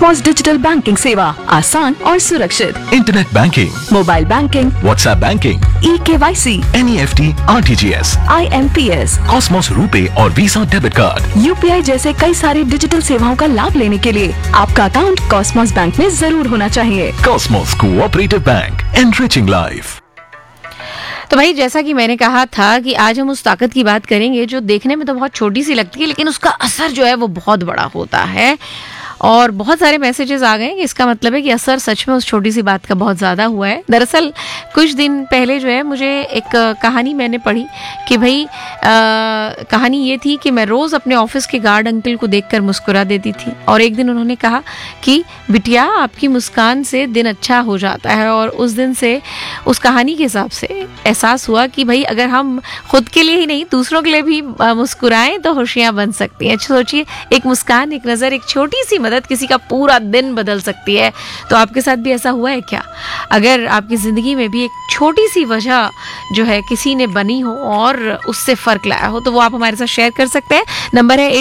Cosmos digital banking सेवा आसान और सुरक्षित। Internet banking, mobile banking, WhatsApp banking, eKYC, NEFT, RTGS, IMPS, Cosmos RuPay और वीजा डेबिट कार्ड। UPI जैसे कई सारी डिजिटल सेवाओं का लाभ लेने के लिए आपका अकाउंट कॉस्मोस बैंक में जरूर होना चाहिए। Cosmos cooperative bank, enriching life. तो भाई जैसा कि मैंने कहा था कि आज हम उस ताकत की बात करेंगे जो देखने में तो बहुत छोटी सी लगती है, लेकिन उसका असर जो है वो बहुत बड़ा होता है। और बहुत सारे मैसेजेस आ गए कि इसका मतलब है कि असर सच में उस छोटी सी बात का बहुत ज़्यादा हुआ है। दरअसल कुछ दिन पहले जो है मुझे एक कहानी मैंने पढ़ी कि भाई कहानी ये थी कि मैं रोज़ अपने ऑफिस के गार्ड अंकल को देखकर मुस्कुरा देती थी, और एक दिन उन्होंने कहा कि बिटिया आपकी मुस्कान से दिन अच्छा हो जाता है। और उस दिन से उस कहानी के हिसाब से एहसास हुआ कि भाई अगर हम खुद के लिए ही नहीं दूसरों के लिए भी मुस्कुराएं तो खुशियाँ बन सकती हैं। सोचिए, एक मुस्कान, एक नज़र, एक छोटी सी मदद किसी का पूरा दिन बदल सकती है। तो आपके साथ भी ऐसा हुआ है क्या? अगर आपकी ज़िंदगी में भी एक छोटी सी वजह जो है किसी ने बनी हो और उससे फ़र्क लाया हो, तो वो आप हमारे साथ शेयर कर सकते हैं। नंबर है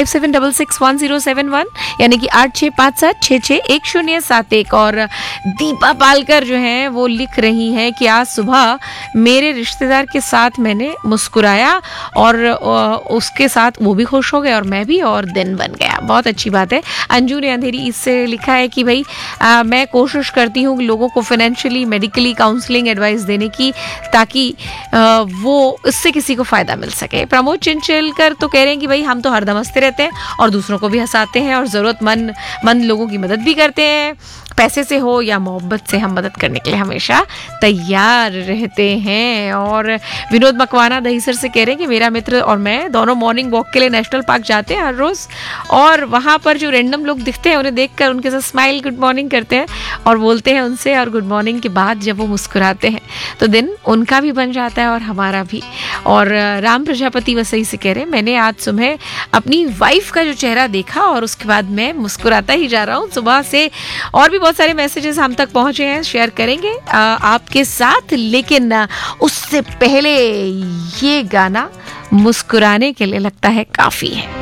8657661071, यानी कि 8657661071। और दीपा पालकर जो हैं वो लिख रही हैं कि आज सुबह मेरे रिश्तेदार के साथ मैंने मुस्कुराया और उसके साथ वो भी खुश हो गए और मैं भी, और दिन बन गया। बहुत अच्छी बात है। अंजू ने अंधेरी इससे लिखा है कि भाई मैं कोशिश करती हूँ लोगों को फाइनेंशियली, मेडिकली काउंसलिंग एडवाइस देने की, ताकि वो इससे किसी को फ़ायदा मिल सके। प्रमोद चिंचलकर तो कह रहे हैं कि भाई हम तो हरदम हंसते रहते हैं और दूसरों को भी हंसाते हैं और ज़रूरतमंद लोगों की मदद भी करते हैं। पैसे से हो या मोहब्बत से हम मदद करने के लिए हमेशा तैयार रहते हैं। और विनोद मकवाना दहीसर से कह रहे हैं कि मेरा मित्र और मैं दोनों मॉर्निंग वॉक के लिए नेशनल पार्क जाते हैं हर रोज़, और वहाँ पर जो रैंडम लोग दिखते हैं उन्हें देखकर उनके साथ स्माइल, गुड मॉर्निंग करते हैं और बोलते हैं उनसे, और गुड मॉर्निंग के बाद जब वो मुस्कुराते हैं तो दिन उनका भी बन जाता है और हमारा भी। और राम प्रजापति वसई से कह रहे हैं मैंने आज सुबह अपनी वाइफ का जो चेहरा देखा और उसके बाद मैं मुस्कुराता ही जा रहा हूँ सुबह से। और भी बहुत सारे मैसेजेस हम तक पहुंचे हैं, शेयर करेंगे आपके साथ, लेकिन उससे पहले ये गाना मुस्कुराने के लिए लगता है काफी है।